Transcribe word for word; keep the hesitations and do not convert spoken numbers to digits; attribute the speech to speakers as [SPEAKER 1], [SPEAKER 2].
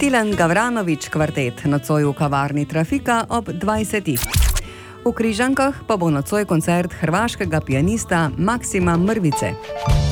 [SPEAKER 1] Milan Gavranović kvartet nocoj v kavarni Trafika ob dvajsetih. V Križankah pa bo nocoj koncert hrvaškega pianista Maksima Mrvice.